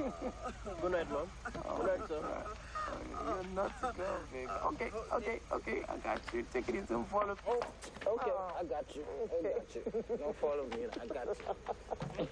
Good night, Mom. Good night, sir. You're nuts, girl, baby. Okay. I got you. Take it easy and follow. Okay, I got you. I got you. Don't follow me. I got you.